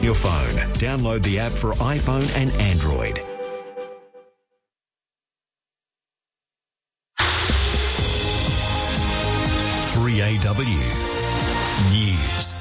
your phone. Download the app for iPhone and Android. (3AW) News.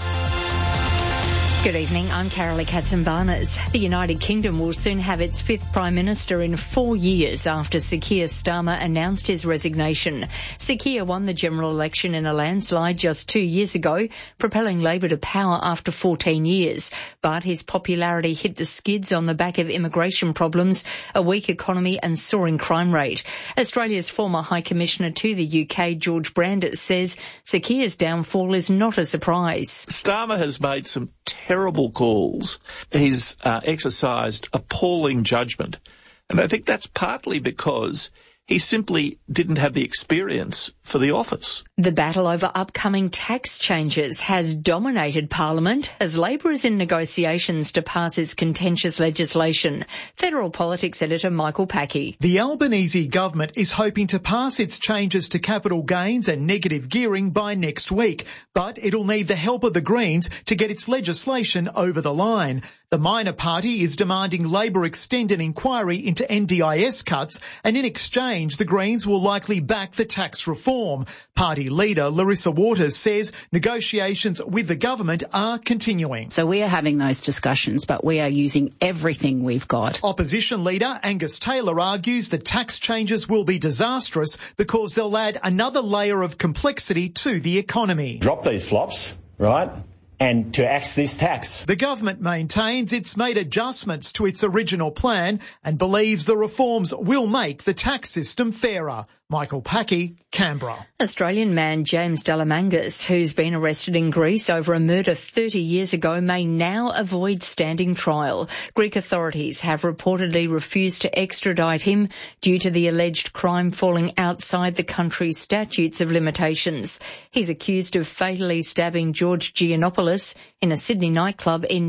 Good evening, I'm Carolee Katzenbarnes. The United Kingdom will soon have its fifth Prime Minister in 4 years after Sir Keir Starmer announced his resignation. Sir Keir won the general election in a landslide just 2 years ago, propelling Labor to power after 14 years. But his popularity hit the skids on the back of immigration problems, a weak economy and soaring crime rate. Australia's former High Commissioner to the UK, George Brandis, says Sir Keir's downfall is not a surprise. Starmer has made some terrible calls. He's exercised appalling judgment. And I think that's partly because he simply didn't have the experience for the office. The battle over upcoming tax changes has dominated Parliament as Labor is in negotiations to pass its contentious legislation. Federal Politics editor Michael Packey. The Albanese government is hoping to pass its changes to capital gains and negative gearing by next week, but it'll need the help of the Greens to get its legislation over the line. The minor party is demanding Labor extend an inquiry into NDIS cuts, and in exchange, the Greens will likely back the tax reform. Party leader Larissa Waters says negotiations with the government are continuing. So we are having those discussions, but we are using everything we've got. Opposition leader Angus Taylor argues the tax changes will be disastrous because they'll add another layer of complexity to the economy. Drop these flops, right? And to axe this tax. The government maintains it's made adjustments to its original plan and believes the reforms will make the tax system fairer. Michael Packey, Canberra. Australian man James Delamangas, who's been arrested in Greece over a murder 30 years ago, may now avoid standing trial. Greek authorities have reportedly refused to extradite him due to the alleged crime falling outside the country's statutes of limitations. He's accused of fatally stabbing George Giannopoulos in a Sydney nightclub in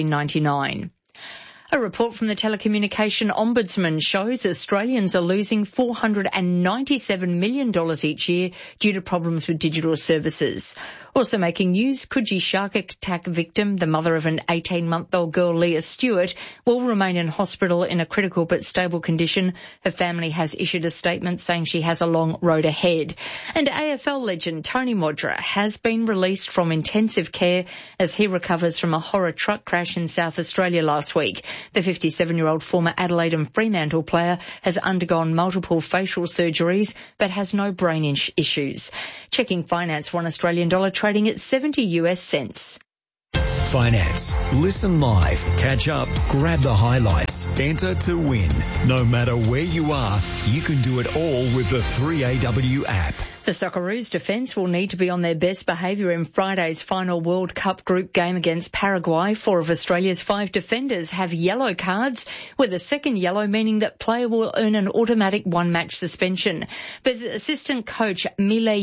1999. A report from the Telecommunication Ombudsman shows Australians are losing $497 million each year due to problems with digital services. Also making news, Coogee shark attack victim, the mother of an 18-month-old girl, Leah Stewart, will remain in hospital in a critical but stable condition. Her family has issued a statement saying she has a long road ahead. And AFL legend Tony Modra has been released from intensive care as he recovers from a horror truck crash in South Australia last week. The 57-year-old former Adelaide and Fremantle player has undergone multiple facial surgeries but has no brain issues. Checking finance, $1 Australian dollar trading at 70 US cents. Finance. Listen live, catch up, grab the highlights, enter to win. No matter where you are, you can do it all with the 3AW app. The Socceroos defence will need to be on their best behaviour in Friday's final World Cup group game against Paraguay. 4 of Australia's 5 defenders have yellow cards, with a second yellow meaning that player will earn an automatic one-match suspension. But assistant coach Mile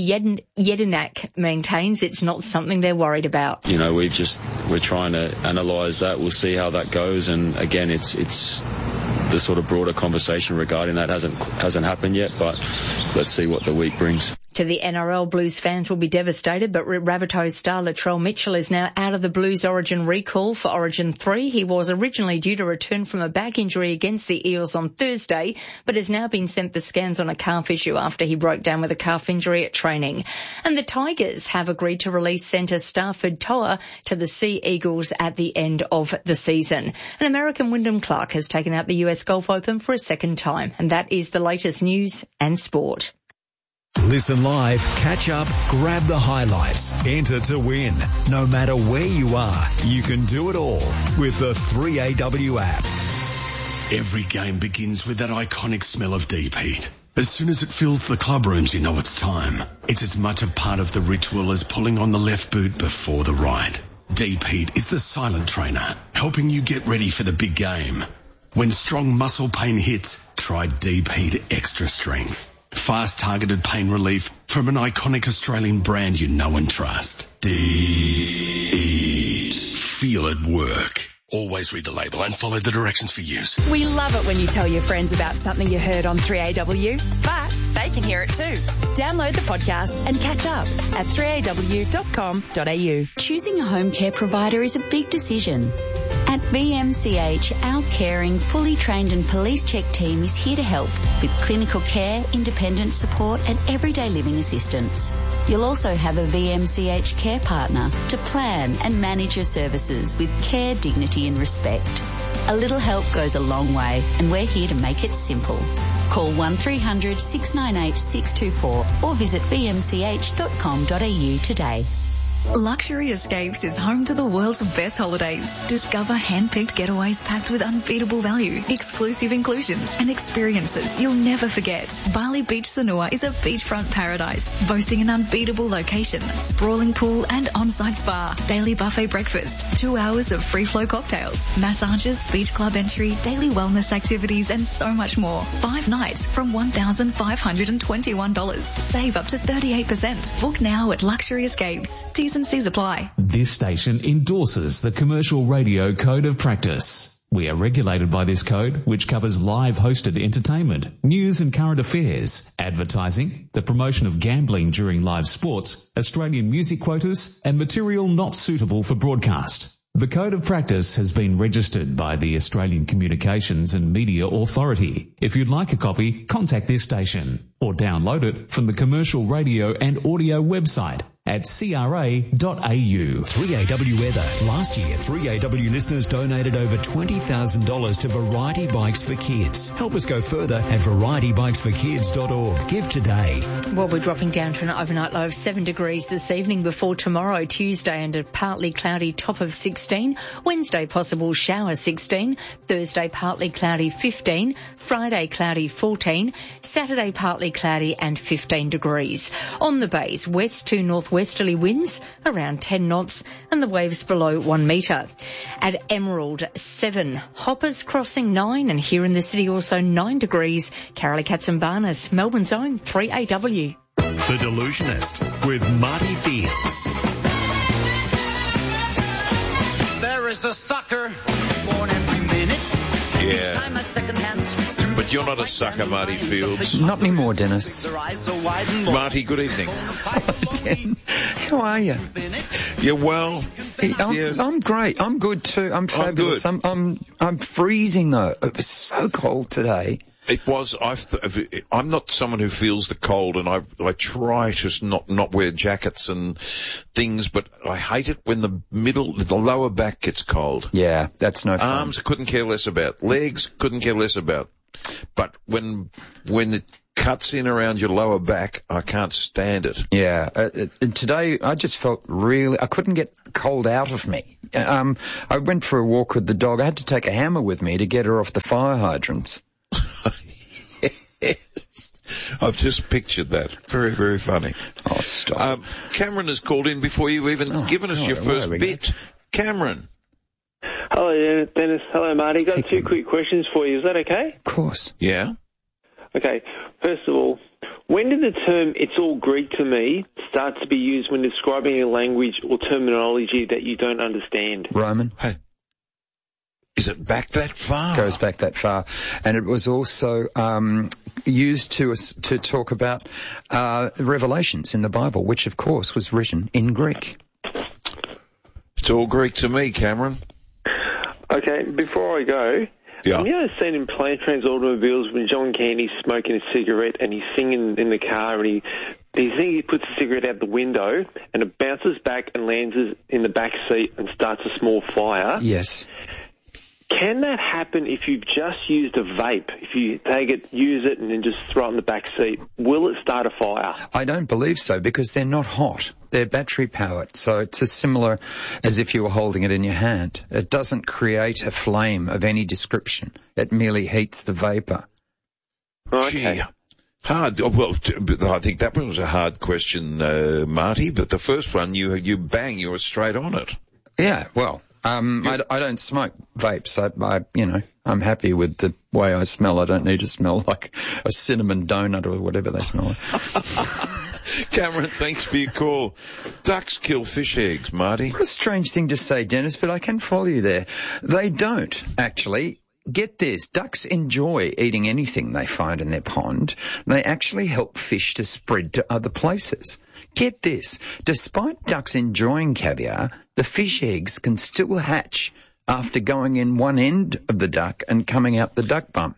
Jedinak maintains it's not something they're worried about. You know, we're trying to analyse that. We'll see how that goes. And again, it's the sort of broader conversation regarding that hasn't happened yet, but let's see what the week brings. To the NRL, Blues fans will be devastated, but Rabbitohs star Latrell Mitchell is now out of the Blues Origin recall for Origin 3. He was originally due to return from a back injury against the Eels on Thursday, but has now been sent for scans on a calf issue after he broke down with a calf injury at training. And the Tigers have agreed to release centre Stafford Toa to the Sea Eagles at the end of the season. And American Wyndham Clark has taken out the US Golf Open for a second time. And that is the latest news and sport. Listen live, catch up, grab the highlights, enter to win. No matter where you are, you can do it all with the 3AW app. Every game begins with that iconic smell of deep heat. As soon as it fills the club rooms, you know it's time. It's as much a part of the ritual as pulling on the left boot before the right. Deep heat is the silent trainer, helping you get ready for the big game. When strong muscle pain hits, try Deep Heat Extra Strength. Fast targeted pain relief from an iconic Australian brand you know and trust. Deep Heat. Feel it work. Always read the label and follow the directions for use. We love it when you tell your friends about something you heard on 3AW, but they can hear it too. Download the podcast and catch up at 3aw.com.au. Choosing a home care provider is a big decision. At VMCH, our caring, fully trained and police check team is here to help with clinical care, independent support and everyday living assistance. You'll also have a VMCH care partner to plan and manage your services with care, dignity and respect. A little help goes a long way and we're here to make it simple. Call 1300 698 624 or visit vmch.com.au today. Luxury Escapes is home to the world's best holidays. Discover hand-picked getaways packed with unbeatable value, exclusive inclusions and experiences you'll never forget. Bali Beach Sanua is a beachfront paradise, boasting an unbeatable location, sprawling pool and on-site spa, daily buffet breakfast, 2 hours of free-flow cocktails, massages, beach club entry, daily wellness activities and so much more. 5 nights from $1,521. Save up to 38%. Book now at Luxury Escapes. T's and C's apply. This station endorses the Commercial Radio Code of Practice. We are regulated by this code, which covers live hosted entertainment, news and current affairs, advertising, the promotion of gambling during live sports, Australian music quotas, and material not suitable for broadcast. The Code of Practice has been registered by the Australian Communications and Media Authority. If you'd like a copy, contact this station or download it from the Commercial Radio and Audio website at cra.au. 3AW Weather. Last year, 3AW listeners donated over $20,000 to Variety Bikes for Kids. Help us go further at varietybikesforkids.org. Give today. Well, we're dropping down to an overnight low of 7 degrees this evening before tomorrow, Tuesday, and a partly cloudy top of 16. Wednesday, possible shower 16. Thursday, partly cloudy 15. Friday, cloudy 14. Saturday, partly cloudy and 15 degrees. On the bays, west to northwesterly winds around 10 knots and the waves below 1 metre. At Emerald, 7. Hoppers crossing 9, and here in the city also 9 degrees. Carolee Katsambarnis, Melbourne's own 3AW. The Delusionist with Marty Fields. There is a sucker born every minute. Yeah. But you're not a sucker, Marty Fields. Not anymore, Dennis. Marty, good evening. Dan, how are you? Yeah, well. I'm great. I'm good too. I'm fabulous. I'm freezing though. It was so cold today. It was. I'm not someone who feels the cold, and I try to not wear jackets and things, but I hate it when the lower back gets cold. Yeah, that's no fun. Arms, couldn't care less about. Legs, couldn't care less about. But when it cuts in around your lower back, I can't stand it. Yeah. Today, I just felt I couldn't get cold out of me. I went for a walk with the dog. I had to take a hammer with me to get her off the fire hydrants. I've just pictured that. Very, very funny. Oh, stop. Cameron has called in before you even given us your first bit. Cameron. Hello, Dennis. Hello, Marty. Got two quick questions for you. Is that okay? Of course. Yeah. Okay. First of all, when did the term "it's all Greek to me" start to be used when describing a language or terminology that you don't understand? Roman. Hey. Is it back that far? Goes back that far. And it was also used to talk about Revelations in the Bible, which, of course, was written in Greek. It's all Greek to me, Cameron. Okay, before I go, have you ever seen in plane trains automobiles when John Candy's smoking a cigarette and he's singing in the car and he puts the cigarette out the window and it bounces back and lands in the back seat and starts a small fire? Yes. Can that happen if you've just used a vape? If you take it, use it, and then just throw it in the back seat, will it start a fire? I don't believe so, because they're not hot. They're battery-powered, so it's as similar as if you were holding it in your hand. It doesn't create a flame of any description. It merely heats the vapour. Okay. Gee, hard. Well, I think that one was a hard question, Marty, but the first one, you were straight on it. Yeah, well... I don't smoke vapes. I'm happy with the way I smell. I don't need to smell like a cinnamon donut or whatever they smell like. Cameron, thanks for your call. Ducks kill fish eggs, Marty. What a strange thing to say, Dennis, but I can follow you there. They don't, actually. Get this, ducks enjoy eating anything they find in their pond. They actually help fish to spread to other places. Get this, despite ducks enjoying caviar, the fish eggs can still hatch after going in one end of the duck and coming out the duck bum.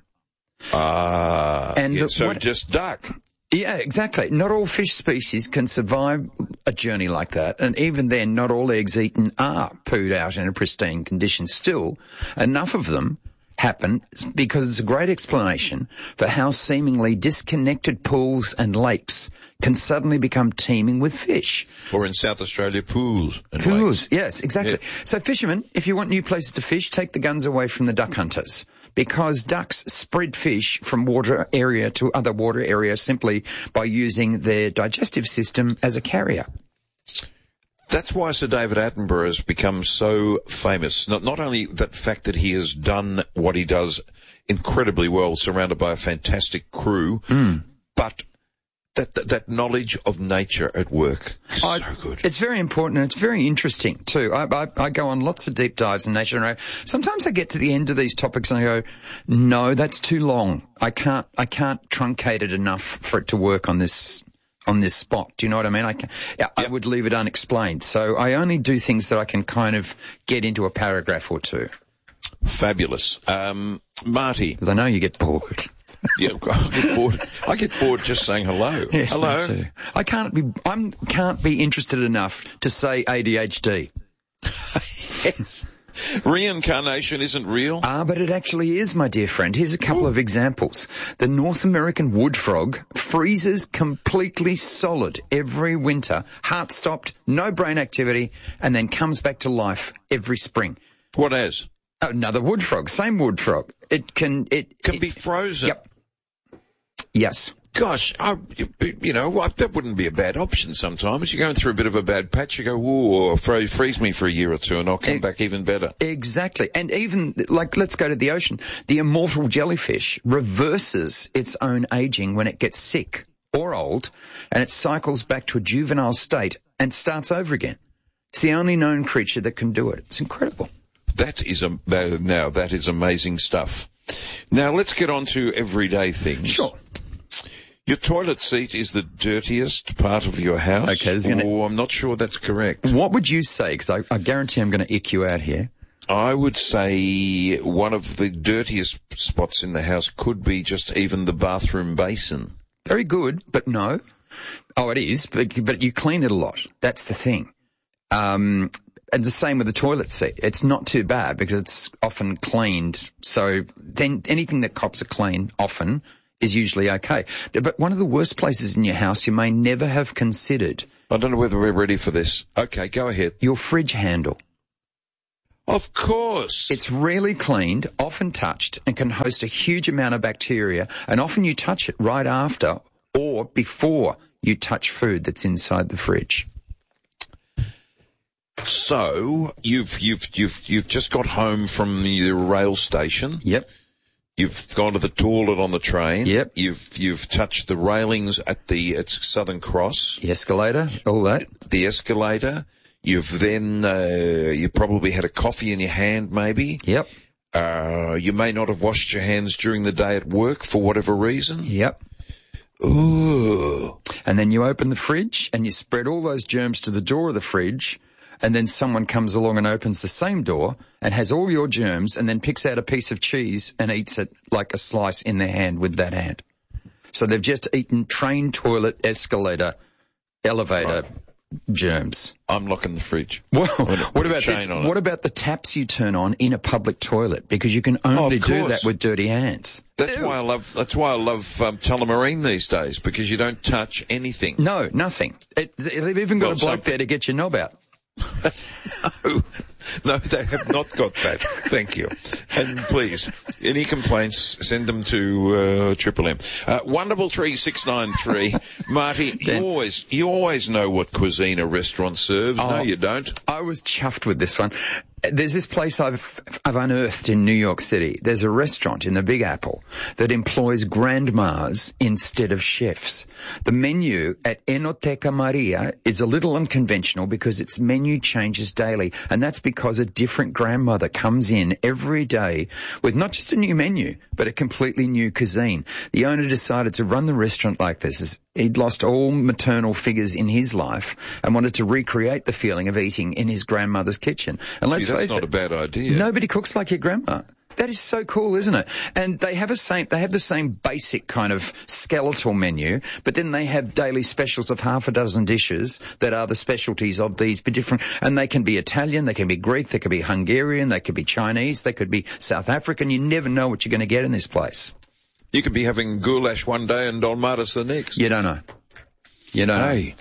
Just duck. Yeah, exactly. Not all fish species can survive a journey like that, and even then, not all eggs eaten are pooed out in a pristine condition. Still, enough of them happen because it's a great explanation for how seemingly disconnected pools and lakes can suddenly become teeming with fish. Or in South Australia, pools and lakes. Yes, exactly. Yeah. So fishermen, if you want new places to fish, take the guns away from the duck hunters, because ducks spread fish from water area to other water areas simply by using their digestive system as a carrier. That's why Sir David Attenborough has become so famous. Not only that fact that he has done what he does incredibly well, surrounded by a fantastic crew, but that knowledge of nature at work is so good. It's very important, and it's very interesting too. I go on lots of deep dives in nature, and sometimes I get to the end of these topics and I go, no, that's too long. I can't truncate it enough for it to work on this spot. Do you know what I mean? I would leave it unexplained. So I only do things that I can kind of get into a paragraph or two. Fabulous. Marty. Because I know you get bored. Yeah, I get bored just saying hello. Yes, hello. Me too. I can't be interested enough to say ADHD. Yes. Reincarnation isn't real? But it actually is, my dear friend. Here's a couple of examples. The North American wood frog freezes completely solid every winter, heart stopped, no brain activity, and then comes back to life every spring. What as? Another wood frog, same wood frog. It can be frozen. Yep. Yes. Gosh, that wouldn't be a bad option sometimes. You're going through a bit of a bad patch, you go, ooh, freeze me for a year or two and I'll come back even better. Exactly. And even, let's go to the ocean. The immortal jellyfish reverses its own aging when it gets sick or old, and it cycles back to a juvenile state and starts over again. It's the only known creature that can do it. It's incredible. That is amazing stuff. Now, let's get on to everyday things. Sure. Your toilet seat is the dirtiest part of your house? Okay. I'm not sure that's correct. What would you say? Because I guarantee I'm going to ick you out here. I would say one of the dirtiest spots in the house could be just even the bathroom basin. Very good, but no. Oh, it is, but you clean it a lot. That's the thing. And the same with the toilet seat. It's not too bad because it's often cleaned. So then anything that cops are clean often is usually okay. But one of the worst places in your house you may never have considered. I don't know whether we're ready for this. Okay, go ahead. Your fridge handle. Of course. It's rarely cleaned, often touched, and can host a huge amount of bacteria. And often you touch it right after or before you touch food that's inside the fridge. So you've just got home from the rail station. Yep. You've gone to the toilet on the train. Yep. You've touched the railings at Southern Cross. The escalator, all that. The escalator. You've then you probably had a coffee in your hand, maybe. Yep. You may not have washed your hands during the day at work for whatever reason. Yep. Ooh. And then you open the fridge and you spread all those germs to the door of the fridge. And then someone comes along and opens the same door and has all your germs and then picks out a piece of cheese and eats it like a slice in their hand with that hand. So they've just eaten train, toilet, escalator, elevator germs. I'm locking the fridge. Well, what about this? What about the taps you turn on in a public toilet? Because you can only do that with dirty hands. That's why I love Tullamarine these days, because you don't touch anything. No, nothing. They've even got a bloke there to get your knob out. No, they have not got that. Thank you. And please, any complaints, send them to Triple M. 133-693. Marty, you always know what cuisine a restaurant serves. No, you don't. I was chuffed with this one. There's this place I've unearthed in New York City. There's a restaurant in the Big Apple that employs grandmas instead of chefs. The menu at Enoteca Maria is a little unconventional because its menu changes daily, and that's because a different grandmother comes in every day with not just a new menu, but a completely new cuisine. The owner decided to run the restaurant like this as he'd lost all maternal figures in his life and wanted to recreate the feeling of eating in his grandmother's kitchen. And let's face not a bad idea. Nobody cooks like your grandma. That is so cool, isn't it? And they have the same basic kind of skeletal menu, but then they have daily specials of half a dozen dishes that are the specialties of these different, and they can be Italian, they can be Greek, they can be Hungarian, they could be Chinese, they could be South African. You never know what you're going to get in this place. You could be having goulash one day and dolmatis the next. You don't know. Hey.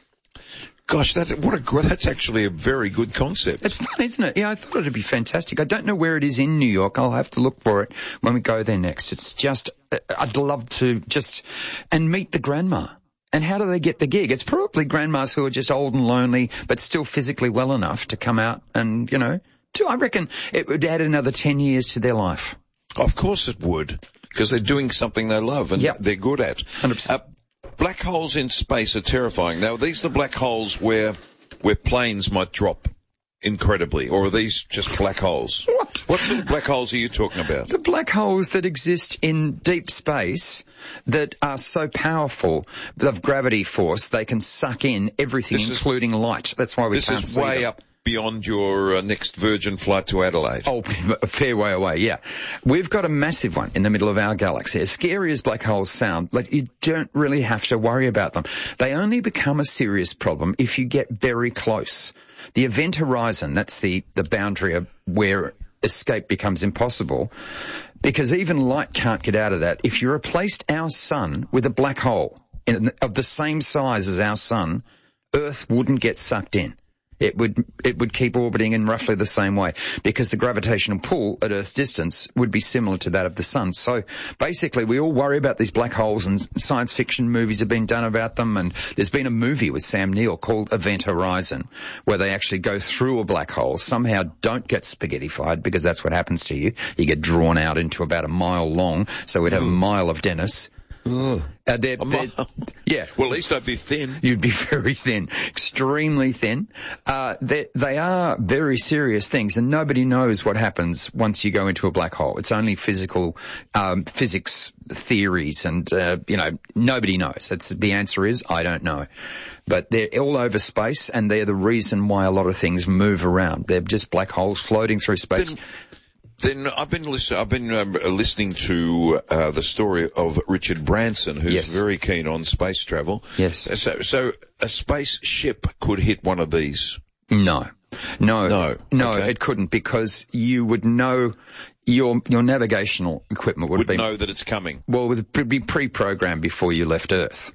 Gosh, that's actually a very good concept. It's fun, isn't it? Yeah, I thought it'd be fantastic. I don't know where it is in New York. I'll have to look for it when we go there next. It's just, I'd love to and meet the grandma. And how do they get the gig? It's probably grandmas who are just old and lonely, but still physically well enough to come out and, I reckon it would add another 10 years to their life. Of course it would, because they're doing something they love and they're good at. 100%. Black holes in space are terrifying. Now, are these the black holes where planes might drop incredibly, or are these just black holes? What sort of black holes are you talking about? The black holes that exist in deep space that are so powerful of gravity force, they can suck in everything, including light. That's why we can't see them. This is way up beyond your next Virgin flight to Adelaide. Oh, a fair way away, yeah. We've got a massive one in the middle of our galaxy. As scary as black holes sound, you don't really have to worry about them. They only become a serious problem if you get very close. The event horizon, that's the boundary of where escape becomes impossible, because even light can't get out of that. If you replaced our sun with a black hole of the same size as our sun, Earth wouldn't get sucked in. It would keep orbiting in roughly the same way, because the gravitational pull at Earth's distance would be similar to that of the sun. So basically we all worry about these black holes, and science fiction movies have been done about them, and there's been a movie with Sam Neill called Event Horizon where they actually go through a black hole, somehow don't get spaghettified, because that's what happens to you. You get drawn out into about a mile long, so we'd have a mile of Dennis. Yeah. Well, at least I'd be thin. You'd be very thin, extremely thin. They are very serious things, and nobody knows what happens once you go into a black hole. It's only physics theories, and nobody knows. The answer is I don't know. But they're all over space, and they're the reason why a lot of things move around. They're just black holes floating through space. Then I've been listening to the story of Richard Branson, who's very keen on space travel. Yes. So a spaceship could hit one of these? No, okay. It couldn't, because you would know your navigational equipment would know that it's coming. Well, it would be pre-programmed before you left Earth.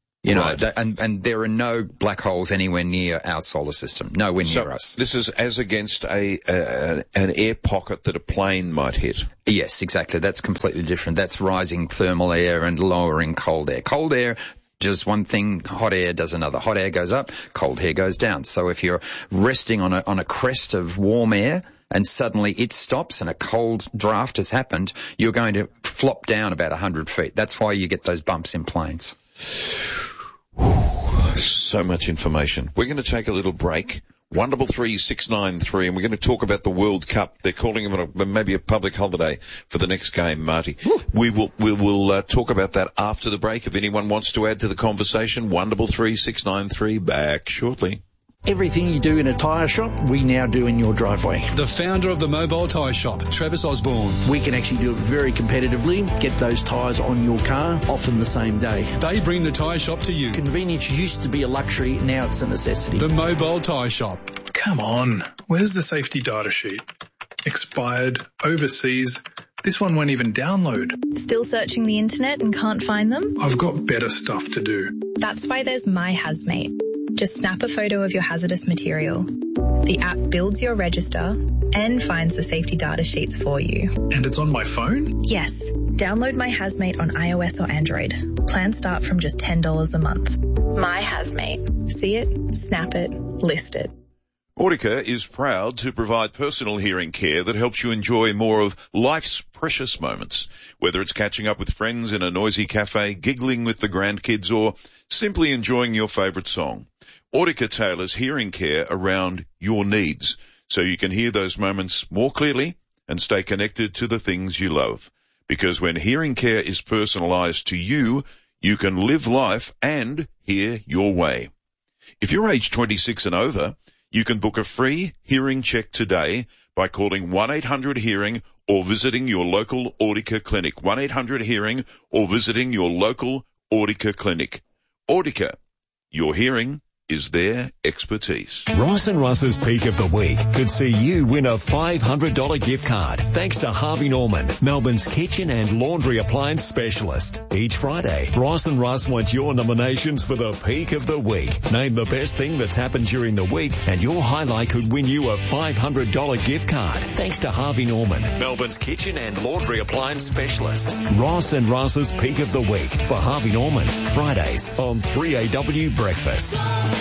And there are no black holes anywhere near our solar system, nowhere near us. This is as against an air pocket that a plane might hit. Yes, exactly. That's completely different. That's rising thermal air and lowering cold air. Cold air does one thing, hot air does another. Hot air goes up, cold air goes down. So if you're resting on a crest of warm air, and suddenly it stops and a cold draft has happened, you're going to flop down about 100 feet. That's why you get those bumps in planes. So much information. We're going to take a little break. 133-693, and we're going to talk about the World Cup. They're calling it maybe a public holiday for the next game, Marty. We will talk about that after the break. If anyone wants to add to the conversation, 133-693, back shortly. Everything you do in a tyre shop, we now do in your driveway. The founder of the Mobile Tyre Shop, Travis Osborne. We can actually do it very competitively, get those tyres on your car, often the same day. They bring the tyre shop to you. Convenience used to be a luxury, now it's a necessity. The Mobile Tyre Shop. Come on, where's the safety data sheet? Expired, overseas. This one won't even download. Still searching the internet and can't find them? I've got better stuff to do. That's why there's My Hazmate. Just snap a photo of your hazardous material. The app builds your register and finds the safety data sheets for you. And it's on my phone? Yes. Download My Hazmate on iOS or Android. Plans start from just $10 a month. My Hazmate. See it, snap it, list it. Audica is proud to provide personal hearing care that helps you enjoy more of life's precious moments. Whether it's catching up with friends in a noisy cafe, giggling with the grandkids, or simply enjoying your favourite song. Audica tailors hearing care around your needs, so you can hear those moments more clearly and stay connected to the things you love. Because when hearing care is personalised to you, you can live life and hear your way. If you're age 26 and over, You can book a free hearing check today by calling 1-800-HEARING or visiting your local Audica clinic. 1-800-HEARING or visiting your local Audica clinic. Audica, your hearing is their expertise. Ross and Russ's Peak of the Week could see you win a $500 gift card thanks to Harvey Norman, Melbourne's kitchen and laundry appliance specialist. Each Friday, Ross and Russ want your nominations for the Peak of the Week. Name the best thing that's happened during the week and your highlight could win you a $500 gift card thanks to Harvey Norman, Melbourne's kitchen and laundry appliance specialist. Ross and Russ's Peak of the Week for Harvey Norman, Fridays on 3AW Breakfast.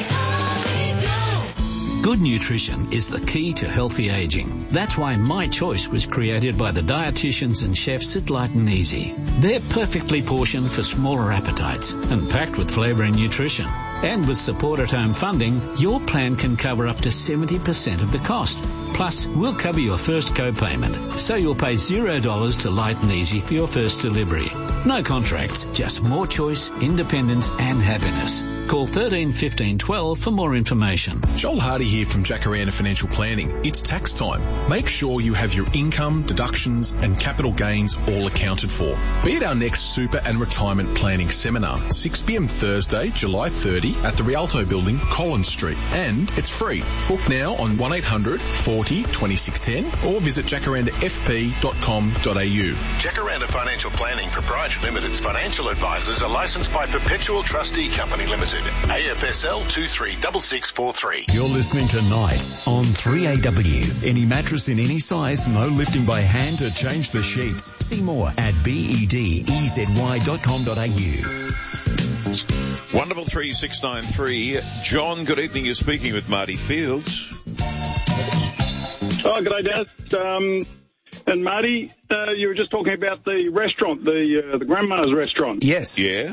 Good nutrition is the key to healthy aging. That's why My Choice was created by the dietitians and chefs at Light and Easy. They're perfectly portioned for smaller appetites and packed with flavour and nutrition. And with support at home funding, your plan can cover up to 70% of the cost. Plus, we'll cover your first co-payment, so you'll pay $0 to Light and Easy for your first delivery. No contracts, just more choice, independence and happiness. Call 13 15 12 for more information. Joel Hardy here from Jacaranda Financial Planning. It's tax time. Make sure you have your income, deductions and capital gains all accounted for. Be at our next super and retirement planning seminar, 6 p.m. Thursday, July 30 at the Rialto Building, Collins Street. And it's free. Book now on 1-800-40-2610 or visit jacarandafp.com.au. Jacaranda Financial Planning Proprietary Limited's financial advisors are licensed by Perpetual Trustee Company Limited, AFSL 236643. You're listening to Nice on 3AW. Any mattress in any size, no lifting by hand to change the sheets. See more at bedezi.com.au. Wonderful 3693. John, good evening. You're speaking with Marty Fields. Oh, g'day, Daz. And Marty, you were just talking about the restaurant, the Grandma's restaurant. Yes. Yeah.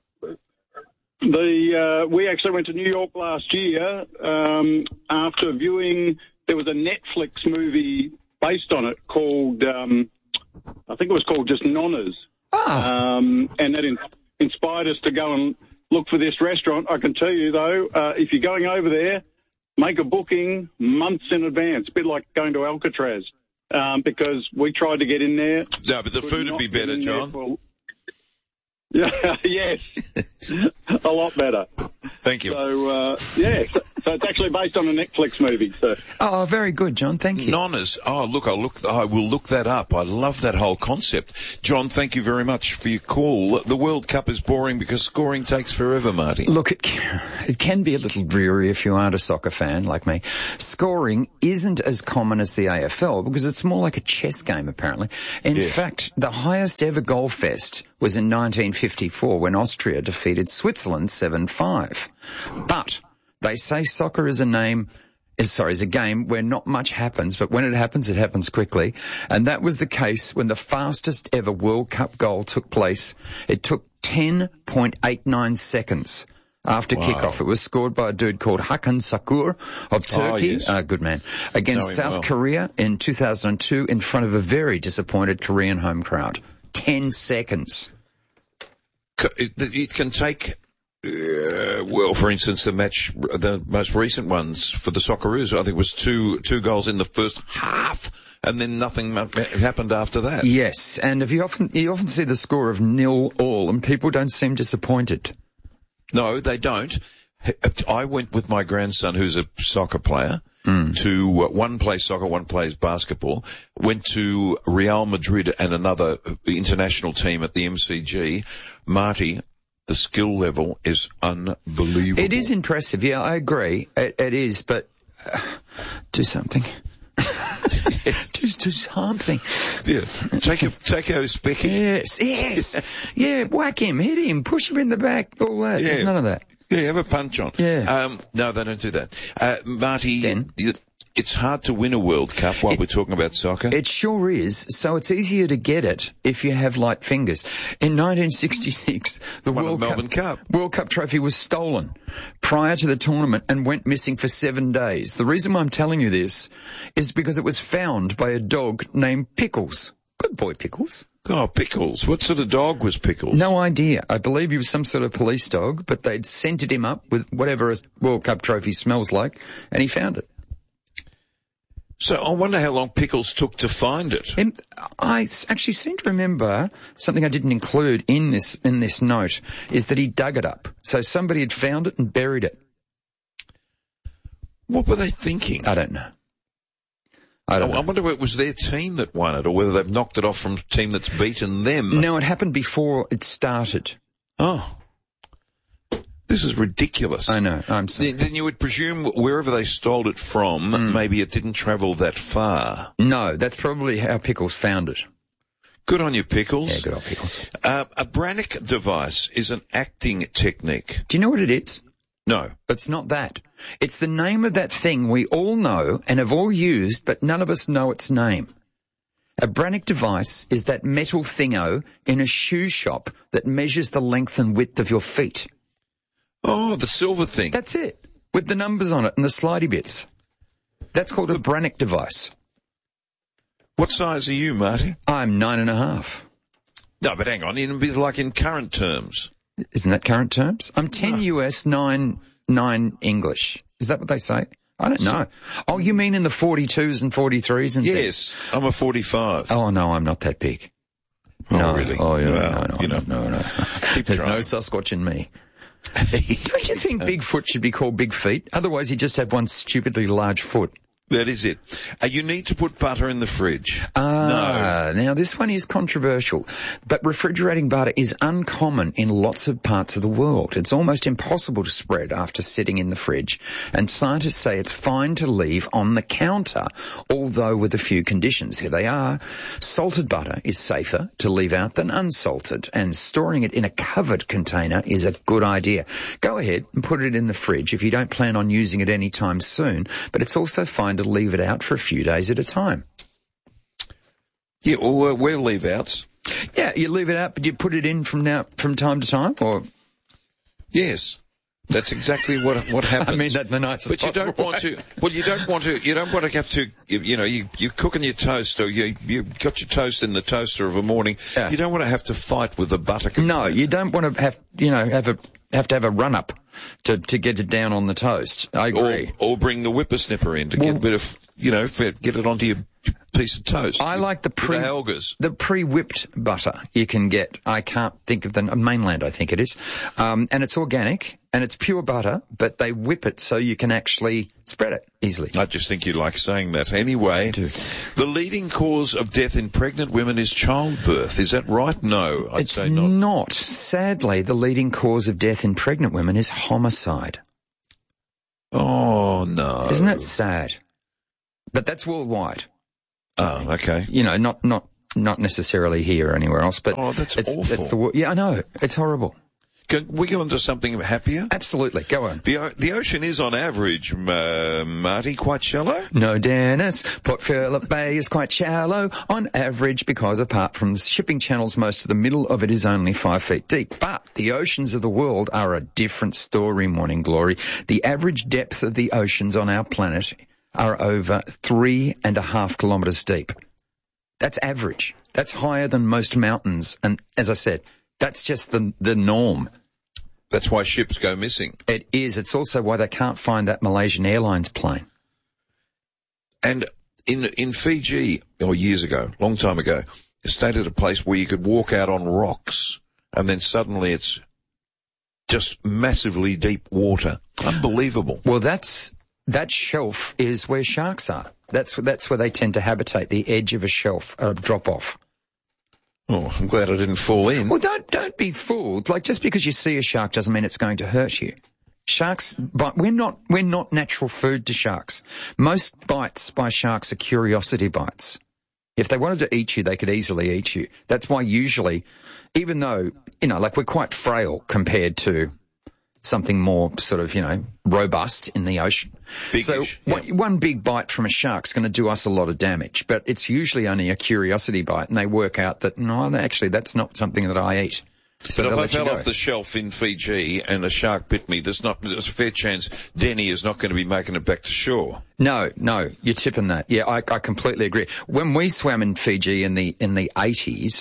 We actually went to New York last year after viewing. There was a Netflix movie based on it called, I think it was called just Nonnas. And that inspired us to go and look for this restaurant. I can tell you, though, if you're going over there, make a booking months in advance, a bit like going to Alcatraz, because we tried to get in there. No, but the food would be better, John. Yes, a lot better. Thank you. So, so it's actually based on a Netflix movie. So. Oh, very good, John. Thank you. Nonnas. Oh, look, I will look that up. I love that whole concept. John, thank you very much for your call. The World Cup is boring because scoring takes forever, Marty. Look, it can be a little dreary if you aren't a soccer fan like me. Scoring isn't as common as the AFL because it's more like a chess game, apparently. In fact, the highest ever goal fest was in 1954 when Austria defeated Switzerland 7-5. But they say soccer is a game where not much happens, but when it happens quickly. And that was the case when the fastest ever World Cup goal took place. It took 10.89 seconds after kickoff. It was scored by a dude called Hakan Sakur of Turkey, good man, against South Korea in 2002 in front of a very disappointed Korean home crowd. 10 seconds. It can take, for instance, the most recent ones for the Socceroos, I think it was two goals in the first half, and then nothing happened after that. Yes, and you often see the score of 0-0, and people don't seem disappointed. No, they don't. I went with my grandson, who's a soccer player, to one plays soccer, one plays basketball, went to Real Madrid and another international team at the MCG. Marty, the skill level is unbelievable. It is impressive. Yeah, I agree. It is, but do something. Just do something. Yeah. Take a specky. Yes. Yeah, whack him, hit him, push him in the back, all that. Yeah. There's none of that. Yeah, have a punch on. Yeah. No, they don't do that. Marty, it's hard to win a World Cup while we're talking about soccer. It sure is. So it's easier to get it if you have light fingers. In 1966, the World Cup trophy was stolen prior to the tournament and went missing for 7 days. The reason why I'm telling you this is because it was found by a dog named Pickles. Good boy, Pickles. Oh, Pickles. What sort of dog was Pickles? No idea. I believe he was some sort of police dog, but they'd scented him up with whatever a World Cup trophy smells like, and he found it. So I wonder how long Pickles took to find it. I actually seem to remember something I didn't include in this note, is that he dug it up. So somebody had found it and buried it. What were they thinking? I don't know. I wonder if it was their team that won it, or whether they've knocked it off from a team that's beaten them. No, it happened before it started. Oh. This is ridiculous. I know. I'm sorry. Then you would presume wherever they stole it from, maybe it didn't travel that far. No, that's probably how Pickles found it. Good on you, Pickles. Yeah, good on Pickles. A Brannick device is an acting technique. Do you know what it is? No. It's not that. It's the name of that thing we all know and have all used, but none of us know its name. A Brannick device is that metal thingo in a shoe shop that measures the length and width of your feet. Oh, the silver thing. That's it, with the numbers on it and the slidey bits. That's called a Brannick device. What size are you, Marty? I'm 9.5. No, but hang on, it'd be like in current terms. Isn't that current terms? I'm 10 US, 9 English. Is that what they say? I don't know. Oh, you mean in the 42s and 43s and Yes, I'm a 45. Oh, no, I'm not that big. Oh, no. really? Oh, yeah, well, no. There's no Sasquatch in me. Don't you think Bigfoot should be called Big Feet? Otherwise, you just have one stupidly large foot. That is it. You need to put butter in the fridge. No. Now this one is controversial, but refrigerating butter is uncommon in lots of parts of the world. It's almost impossible to spread after sitting in the fridge, and scientists say it's fine to leave on the counter, although with a few conditions. Here they are. Salted butter is safer to leave out than unsalted, and storing it in a covered container is a good idea. Go ahead and put it in the fridge if you don't plan on using it anytime soon, but it's also fine to leave it out for a few days at a time. Yeah, or we're leave-outs. Yeah, you leave it out, but you put it in from time to time, or? Yes, that's exactly what happens. I mean that the nicest. But you don't want to. Well, you don't want to have to. You're cooking your toast, or you got your toast in the toaster of a morning. Yeah. You don't want to have to fight with the butter container. No, you don't want to have to have a run up to get it down on the toast. I agree. Or bring the whippersnipper in to get a bit of, get it onto your piece of toast. I like the pre-whipped butter you can get. I can't think of the Mainland, I think it is. And it's organic and it's pure butter, but they whip it so you can actually spread it easily. I just think you like saying that. Anyway, the leading cause of death in pregnant women is childbirth. Is that right? No, I'd say not. It's not. Sadly, the leading cause of death in pregnant women is homicide. Oh, no. Isn't that sad? But that's worldwide. Oh, okay. Not necessarily here or anywhere else, but that's awful. Yeah, I know. It's horrible. Can we go on to something happier? Absolutely. Go on. The ocean is on average, Marty, quite shallow? No, Dennis. Port Phillip Bay is quite shallow on average because apart from shipping channels, most of the middle of it is only 5 feet deep. But the oceans of the world are a different story, Morning Glory. The average depth of the oceans on our planet are over 3.5 kilometres deep. That's average. That's higher than most mountains. And as I said, that's just the norm. That's why ships go missing. It is. It's also why they can't find that Malaysian Airlines plane. And in Fiji, years ago, long time ago, it stayed at a place where you could walk out on rocks and then suddenly it's just massively deep water. Unbelievable. Well, that shelf is where sharks are. That's where they tend to habitate, the edge of a shelf, a drop-off. Oh, I'm glad I didn't fall in. Well, don't be fooled. Like, just because you see a shark doesn't mean it's going to hurt you. Sharks, but we're not natural food to sharks. Most bites by sharks are curiosity bites. If they wanted to eat you, they could easily eat you. That's why usually, even though, we're quite frail compared to something more sort of, robust in the ocean. Big-ish, so one big bite from a shark's going to do us a lot of damage, but it's usually only a curiosity bite, and they work out that, no, actually that's not something that I eat. So but if I fell off the shelf in Fiji and a shark bit me, there's a fair chance Denny is not going to be making it back to shore. No, you're tipping that. Yeah, I completely agree. When we swam in Fiji in the 80s,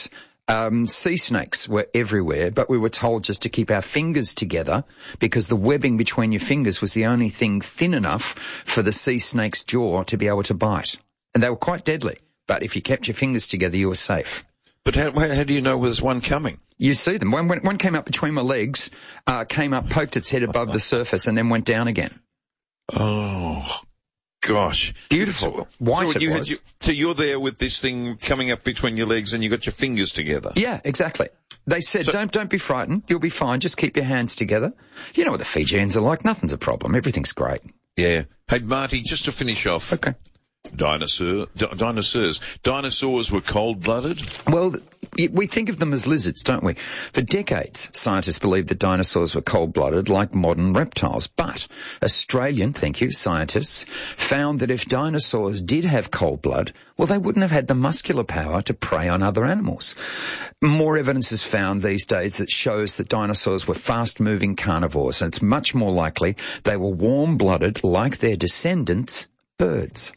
Sea snakes were everywhere, but we were told just to keep our fingers together because the webbing between your fingers was the only thing thin enough for the sea snake's jaw to be able to bite. And they were quite deadly, but if you kept your fingers together, you were safe. But how do you know there's one coming? You see them. One came up between my legs, came up, poked its head above the surface, and then went down again. Oh, gosh. Beautiful. White it was. So you're there with this thing coming up between your legs and you got your fingers together. Yeah, exactly. They said, don't be frightened. You'll be fine. Just keep your hands together. You know what the Fijians are like. Nothing's a problem. Everything's great. Yeah. Hey, Marty, just to finish off. Okay. Dinosaurs. Dinosaurs were cold-blooded? Well, we think of them as lizards, don't we? For decades, scientists believed that dinosaurs were cold-blooded like modern reptiles. But Australian, scientists found that if dinosaurs did have cold blood, well, they wouldn't have had the muscular power to prey on other animals. More evidence is found these days that shows that dinosaurs were fast-moving carnivores, and it's much more likely they were warm-blooded like their descendants, birds.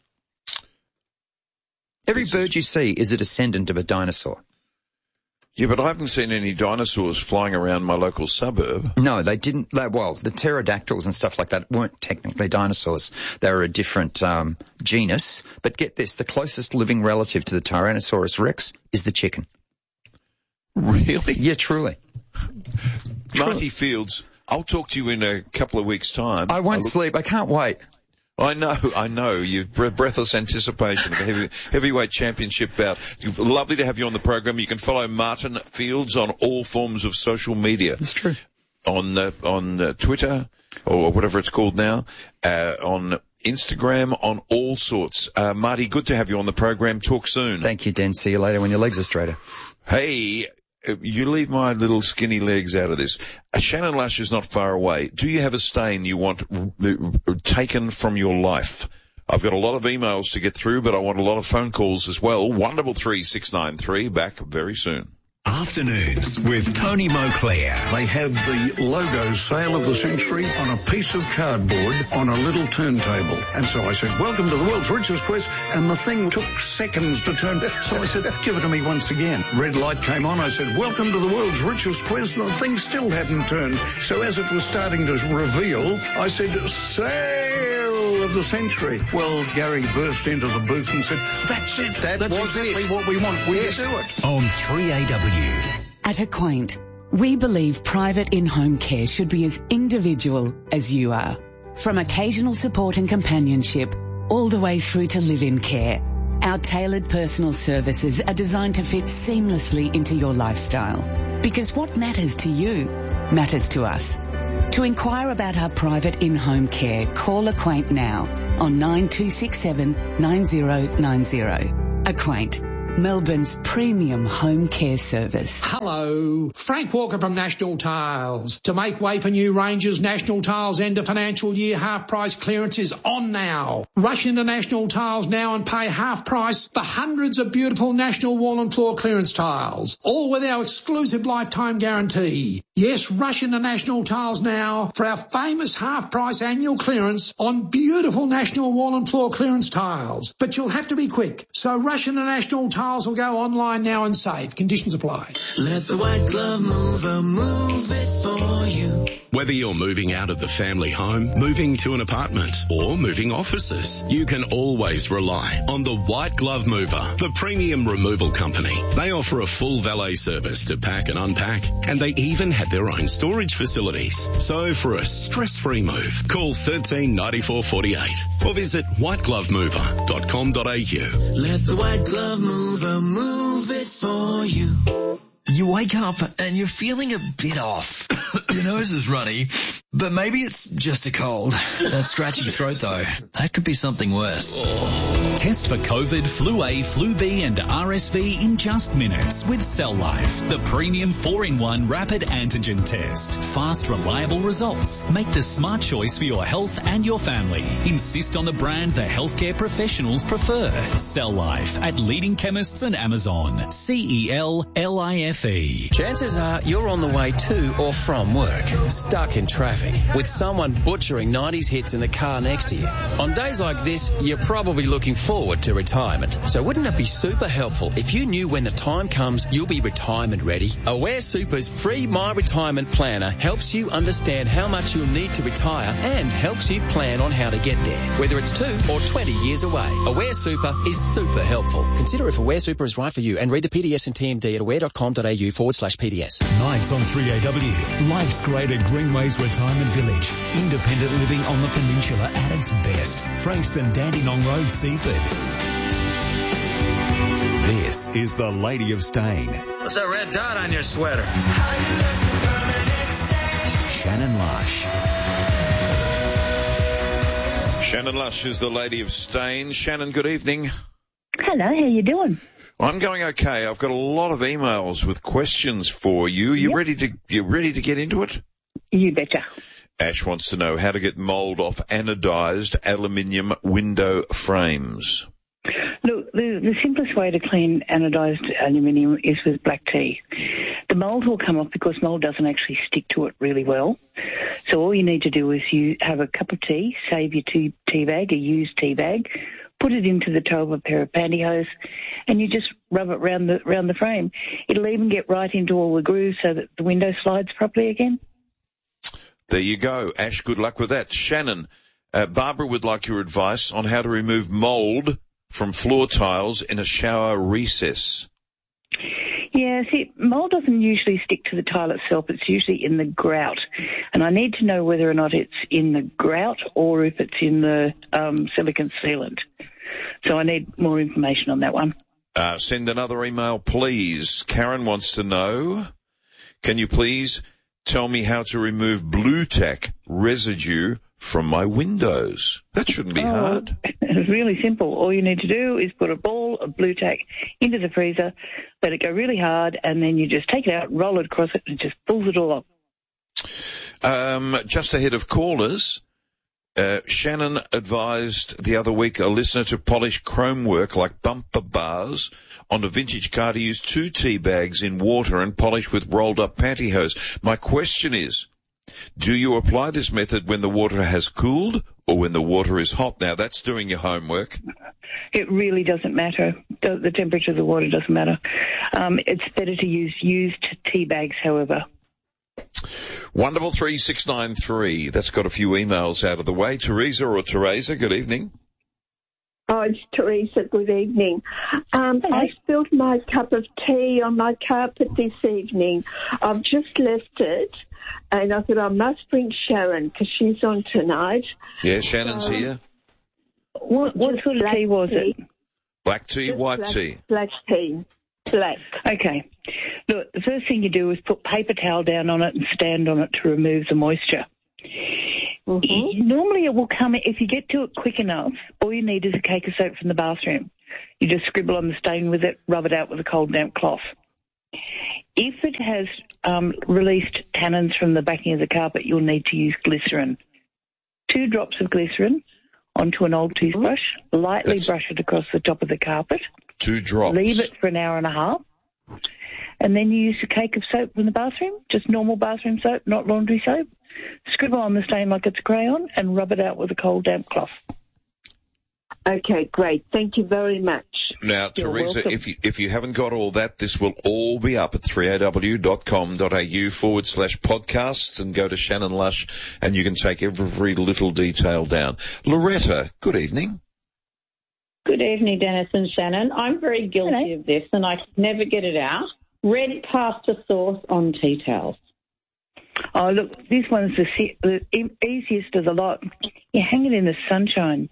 Every bird you see is a descendant of a dinosaur. Yeah, but I haven't seen any dinosaurs flying around my local suburb. No, they didn't. Well, the pterodactyls and stuff like that weren't technically dinosaurs. They were a different genus. But get this, the closest living relative to the Tyrannosaurus rex is the chicken. Really? Yeah, truly. Marty Fields, I'll talk to you in a couple of weeks' time. I won't sleep. I can't wait. I know. You breathless anticipation of a heavyweight championship bout. Lovely to have you on the program. You can follow Martin Fields on all forms of social media. That's true. On Twitter or whatever it's called now, on Instagram, on all sorts. Marty, good to have you on the program. Talk soon. Thank you, Den. See you later when your legs are straighter. Hey. You leave my little skinny legs out of this. Shannon Lush is not far away. Do you have a stain you want taken from your life? I've got a lot of emails to get through, but I want a lot of phone calls as well. 133-693. Back very soon. Afternoons with Tony Moclair. They had the logo sale of the century on a piece of cardboard on a little turntable. And so I said, welcome to the world's richest quiz. And the thing took seconds to turn. So I said, give it to me once again. Red light came on. I said, welcome to the world's richest quiz. And the thing still hadn't turned. So as it was starting to reveal, I said, sale of the century. Well, Gary burst into the booth and said, that's it. That's exactly what we want. We do it. On 3AW. At Acquaint, we believe private in-home care should be as individual as you are. From occasional support and companionship, all the way through to live-in care, our tailored personal services are designed to fit seamlessly into your lifestyle. Because what matters to you matters to us. To inquire about our private in-home care, call Acquaint now on 9267 9090. Acquaint, Melbourne's premium home care service. Hello, Frank Walker from National Tiles. To make way for new ranges, National Tiles end of financial year half price clearance is on now. Rush into National Tiles now and pay half price for hundreds of beautiful National wall and floor clearance tiles, all with our exclusive lifetime guarantee. Yes, rush into National Tiles now for our famous half price annual clearance on beautiful National wall and floor clearance tiles. But you'll have to be quick, so rush into National Tiles will go online now and save. Conditions apply. Let the White Glove Mover move it for you. Whether you're moving out of the family home, moving to an apartment, or moving offices, you can always rely on the White Glove Mover, the premium removal company. They offer a full valet service to pack and unpack, and they even have their own storage facilities. So for a stress-free move, call 13 94 48 or visit whiteglovemover.com.au. Let the White Glove Mover move it for you. You wake up and you're feeling a bit off. Your nose is runny, but maybe it's just a cold. That scratchy throat though, that could be something worse. Test for COVID, Flu A, Flu B and RSV in just minutes with Cell Life, the premium 4-in-1 rapid antigen test. Fast, reliable results. Make the smart choice for your health and your family. Insist on the brand the healthcare professionals prefer. Cell Life at leading chemists and Amazon. CELLIFE. Chances are you're on the way to or from work, stuck in traffic, traffic with someone butchering 90s hits in the car next to you. On days like this, you're probably looking forward to retirement. So wouldn't it be super helpful if you knew when the time comes you'll be retirement ready? Aware Super's free My Retirement Planner helps you understand how much you'll need to retire and helps you plan on how to get there, whether it's 2 or 20 years away. Aware Super is super helpful. Consider if Aware Super is right for you and read the PDS and TMD at aware.com.au/PDS. Nights on 3AW. Life's great at Greenways Retirement Village. Independent living on the peninsula at its best. Frankston Dandenong Road, Seaford. This is the Lady of Stain. What's that red dot on your sweater? Shannon Lush. Shannon Lush is the Lady of Stain. Shannon, good evening. Hello, how you doing? I'm going okay. I've got a lot of emails with questions for you. You ready to get into it? You betcha. Ash wants to know how to get mould off anodized aluminium window frames. Look, the simplest way to clean anodized aluminium is with black tea. The mould will come off because mould doesn't actually stick to it really well. So all you need to do is you have a cup of tea, save your tea bag, a used tea bag, put it into the toe of a pair of pantyhose, and you just rub it round the frame. It'll even get right into all the grooves so that the window slides properly again. There you go. Ash, good luck with that. Shannon, Barbara would like your advice on how to remove mould from floor tiles in a shower recess. Yeah, see, mould doesn't usually stick to the tile itself. It's usually in the grout. And I need to know whether or not it's in the grout or if it's in the silicone sealant. So I need more information on that one. Send another email, please. Karen wants to know, can you please tell me how to remove blue tack residue from my windows? That shouldn't be hard. It's really simple. All you need to do is put a ball of blue tack into the freezer, let it go really hard, and then you just take it out, roll it across it, and it just pulls it all up. Just ahead of callers, Shannon advised the other week a listener to polish chrome work like bumper bars on a vintage car to use 2 tea bags in water and polish with rolled up pantyhose. My question is, do you apply this method when the water has cooled or when the water is hot? Now, that's doing your homework. It really doesn't matter. The temperature of the water doesn't matter. It's better to use used tea bags, however. Wonderful 3693. That's got a few emails out of the way. Teresa, good evening. Oh, it's Teresa. Good evening. I spilled my cup of tea on my carpet this evening. I've just left it, and I thought I must bring Sharon because she's on tonight. Yeah, Shannon's here. What sort of tea was it? Black tea, white tea? Black tea. Black. Okay. Look, the first thing you do is put paper towel down on it and stand on it to remove the moisture. Mm-hmm. Normally it will come, if you get to it quick enough, all you need is a cake of soap from the bathroom. You just scribble on the stain with it, rub it out with a cold damp cloth. If it has released tannins from the backing of the carpet, you'll need to use glycerin. 2 drops of glycerin onto an old toothbrush, lightly brush it across the top of the carpet. 2 drops. Leave it for an hour and a half. And then you use a cake of soap from the bathroom, just normal bathroom soap, not laundry soap. Scribble on the stain like it's a crayon and rub it out with a cold damp cloth. Okay, great. Thank you very much. Now, Teresa, if you haven't got all that, this will all be up at 3aw.com.au/podcasts, and go to Shannon Lush and you can take every little detail down. Loretta, good evening. Good evening, Dennis and Shannon. I'm very guilty of this and I never get it out. Red pasta sauce on tea towels. Oh, look, this one's the easiest of the lot. You hang it in the sunshine.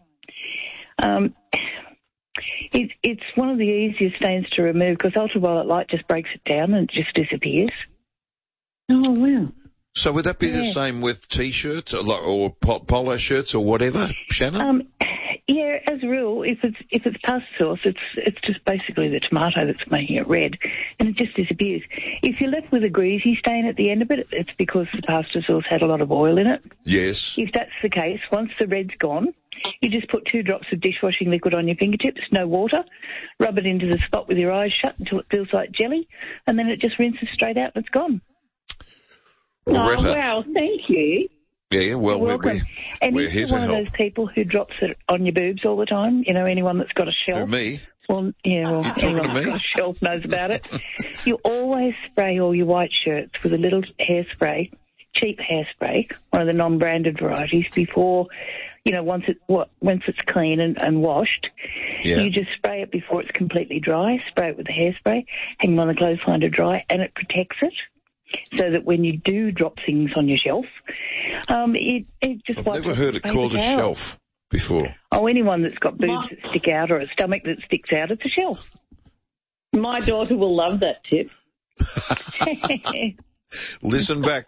It's one of the easiest stains to remove because ultraviolet light just breaks it down and it just disappears. Oh, wow. So would that be the same with T-shirts or polo shirts or whatever, Shannon? Yeah, as a rule, if it's pasta sauce, it's just basically the tomato that's making it red, and it just disappears. If you're left with a greasy stain at the end of it, it's because the pasta sauce had a lot of oil in it. Yes. If that's the case, once the red's gone, you just put 2 drops of dishwashing liquid on your fingertips, no water, rub it into the spot with your eyes shut until it feels like jelly, and then it just rinses straight out and it's gone. Loretta. Oh, wow, thank you. Yeah, well, You're welcome. we're here to one help. of those people who drops it on your boobs all the time? You know, anyone that's got a shelf? Who, me? Well, yeah, well, You talking anyone to that's me? got a shelf knows about it. You always spray all your white shirts with a little hairspray, cheap hairspray, one of the non-branded varieties, before, you know, once it's clean and washed. Yeah. You just spray it before it's completely dry, spray it with the hairspray, hang them on the clothesline to dry, and it protects it. So that when you do drop things on your shelf, it just I've wipes never it heard with it a called a paper towel. shelf before. Oh, anyone that's got boobs that stick out or a stomach that sticks out, it's a shelf. My daughter will love that tip. Listen back,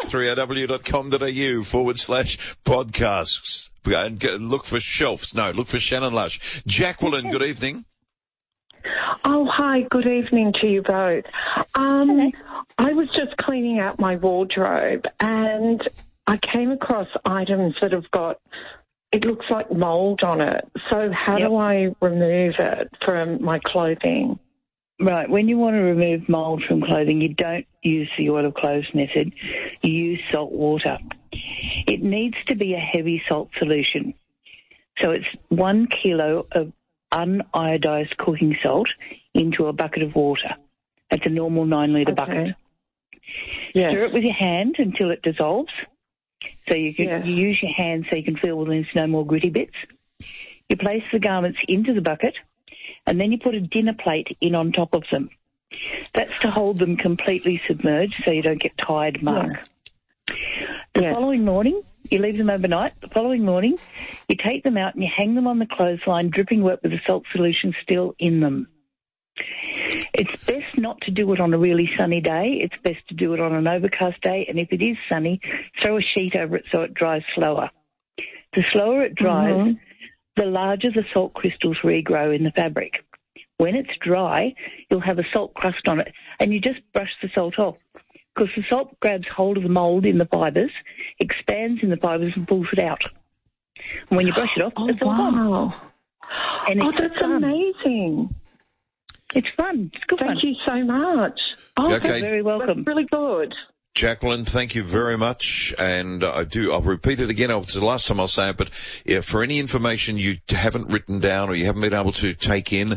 3rw.com.au/podcasts. And look for shelves. No, look for Shannon Lush. Jacqueline, good evening. Oh, hi. Good evening to you both. I was just cleaning out my wardrobe and I came across items that have got, it looks like mould on it. So how do I remove it from my clothing? Right. When you want to remove mould from clothing, you don't use the oil of clothes method. You use salt water. It needs to be a heavy salt solution. So it's 1 kilo of uniodized cooking salt into a bucket of water. That's a normal 9-litre bucket. Yes. Stir it with your hand until it dissolves. So you use your hand so you can feel when there's no more gritty bits. You place the garments into the bucket and then you put a dinner plate in on top of them. That's to hold them completely submerged so you don't get tired muck. The following morning, you leave them overnight. The following morning, you take them out and you hang them on the clothesline, dripping wet with the salt solution still in them. It's best not to do it on a really sunny day. It's best to do it on an overcast day, and if it is sunny, throw a sheet over it so it dries slower. The slower it dries, the larger the salt crystals regrow in the fabric. When it's dry, you'll have a salt crust on it, and you just brush the salt off, because the salt grabs hold of the mould in the fibres, expands in the fibres and pulls it out. And when you brush it off, it's all gone. And that's amazing. It's fun. It's good fun. Thank you so much. Oh, Okay. that's very welcome. That's really good. Jacqueline, thank you very much. And I'll repeat it again. It's the last time I'll say it, but for any information you haven't written down or you haven't been able to take in,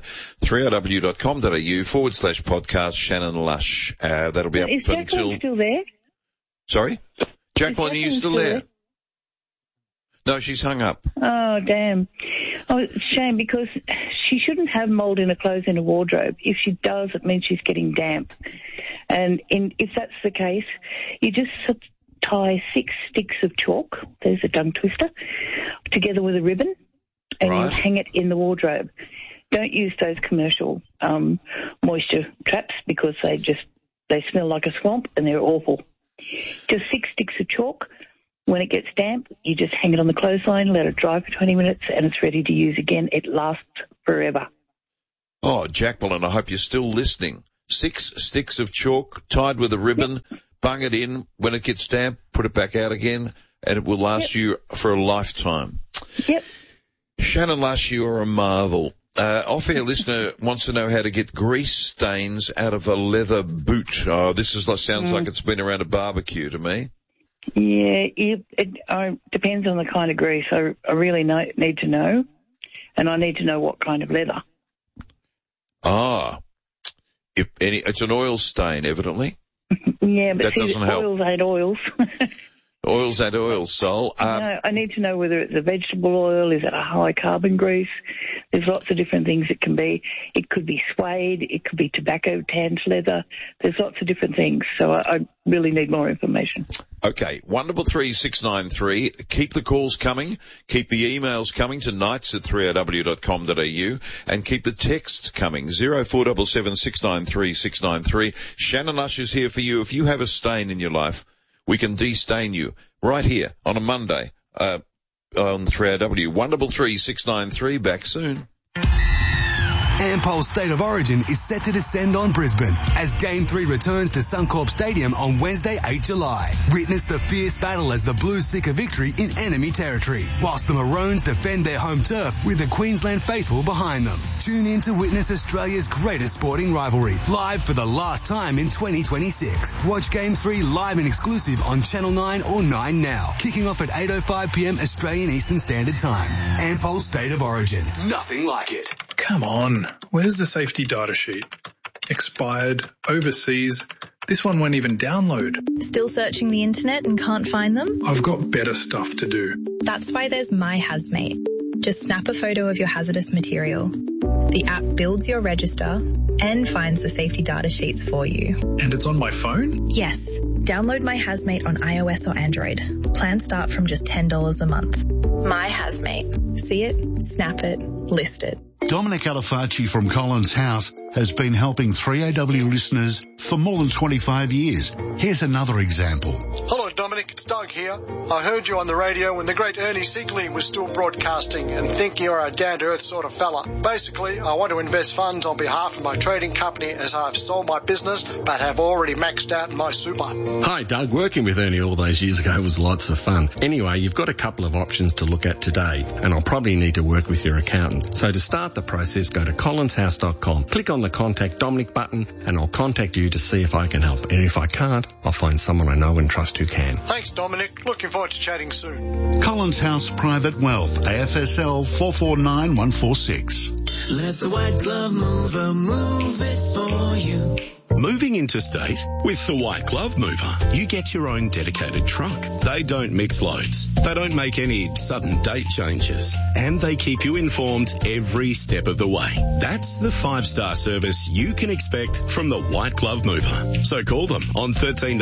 3rw.com.au/podcast Shannon Lush. That'll be up Is until... Jacqueline still there? Sorry? Jacqueline, are you still there? No, she's hung up. Oh, damn. Oh, it's a shame because she shouldn't have mould in her clothes in a wardrobe. If she does, it means she's getting damp. And if that's the case, you just tie 6 sticks of chalk, there's a tongue twister, together with a ribbon, and you hang it in the wardrobe. Don't use those commercial moisture traps because they smell like a swamp and they're awful. Just 6 sticks of chalk. When it gets damp, you just hang it on the clothesline, let it dry for 20 minutes, and it's ready to use again. It lasts forever. Oh, Jacqueline, I hope you're still listening. 6 sticks of chalk tied with a ribbon, bung it in. When it gets damp, put it back out again, and it will last you for a lifetime. Yep. Shannon Lush, you are a marvel. Off-air listener wants to know how to get grease stains out of a leather boot. Oh, this sounds like it's been around a barbecue to me. Yeah, it depends on the kind of grease. I really need to know, and I need to know what kind of leather. Ah, it's an oil stain, evidently. Yeah, but that doesn't help. Oils ain't oils. Oils ain't oils, Sol. No, I need to know whether it's a vegetable oil, is it a high carbon grease? There's lots of different things it can be. It could be suede, it could be tobacco tanned leather. There's lots of different things, so I really need more information. Okay, 133693. Keep the calls coming. Keep the emails coming to nights@3rw.com.au and keep the texts coming. 0477 693 693. Shannon Lush is here for you. If you have a stain in your life, we can de-stain you right here on a Monday on 3RW. 133693. Back soon. Ampol's State of Origin is set to descend on Brisbane as Game 3 returns to Suncorp Stadium on Wednesday, 8 July. Witness the fierce battle as the Blues seek a victory in enemy territory, whilst the Maroons defend their home turf with the Queensland faithful behind them. Tune in to witness Australia's greatest sporting rivalry, live for the last time in 2026. Watch Game 3 live and exclusive on Channel 9 or 9 Now, kicking off at 8:05pm Australian Eastern Standard Time. Ampol's State of Origin. Nothing like it. Come on, where's the safety data sheet? Expired, overseas. This one won't even download. Still searching the internet and can't find them? I've got better stuff to do. That's why there's My Hazmate. Just snap a photo of your hazardous material. The app builds your register and finds the safety data sheets for you. And it's on my phone? Yes. Download My Hazmate on iOS or Android. Plans start from just $10 a month. My Hazmate. See it, snap it, list it. Dominic Alifacci from Collins House has been helping 3AW listeners for more than 25 years. Here's another example. Hello, Dominic. It's Doug here. I heard you on the radio when the great Ernie Siegling was still broadcasting and think you're a down-to-earth sort of fella. Basically, I want to invest funds on behalf of my trading company as I've sold my business but have already maxed out my super. Hi, Doug. Working with Ernie all those years ago was lots of fun. Anyway, you've got a couple of options to look at today, and I'll probably need to work with your accountant. So to start the process, go to collinshouse.com, click on the Contact Dominic button, and I'll contact you to see if I can help. And if I can't, I'll find someone I know and trust who can. Thanks, Dominic. Looking forward to chatting soon. Collins House Private Wealth, AFSL 449146. Let the white glove mover move it for you. Moving interstate? With the White Glove Mover, you get your own dedicated truck. They don't mix loads. They don't make any sudden date changes. And they keep you informed every step of the way. That's the 5-star service you can expect from the White Glove Mover. So call them on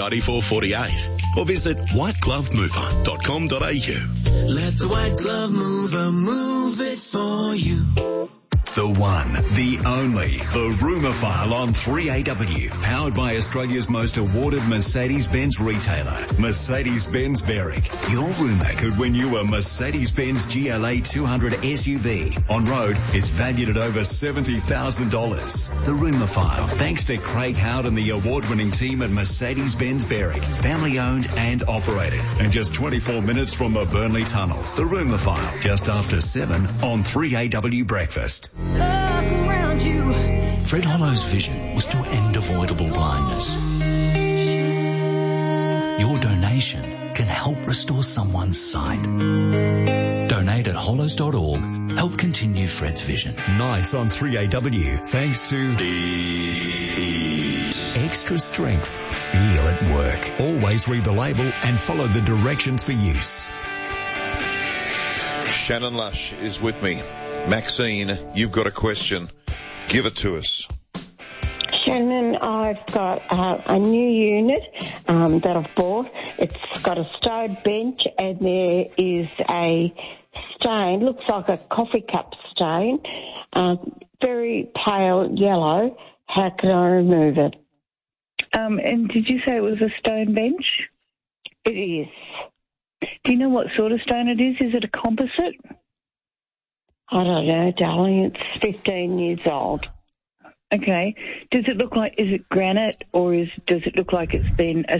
139448 or visit whiteglovemover.com.au. Let the white glove mover move it for you. The one, the only, the Rumour File on 3AW. Powered by Australia's most awarded Mercedes-Benz retailer, Mercedes-Benz Berwick. Your rumour could win you a Mercedes-Benz GLA 200 SUV. On road, it's valued at over $70,000. The Rumour File, thanks to Craig Howard and the award-winning team at Mercedes-Benz Berwick. Family owned and operated. And just 24 minutes from the Burnley Tunnel. The Rumour File, just after 7 on 3AW Breakfast. Fred Hollow's vision was to end avoidable blindness. Your donation can help restore someone's sight. Donate at hollows.org. Help continue Fred's vision. Nights on 3AW, thanks to Extra Strength. Feel at work. Always read the label and follow the directions for use. Shannon Lush is with me. Maxine, you've got a question. Give it to us. Shannon, I've got a new unit that I've bought. It's got a stone bench and there is a stain, looks like a coffee cup stain, very pale yellow. How can I remove it? And did you say it was a stone bench? It is. Do you know what sort of stone it is? Is it a composite? I don't know, darling. It's 15 years old. Okay. Does it look like, is it granite or does it look like it's been a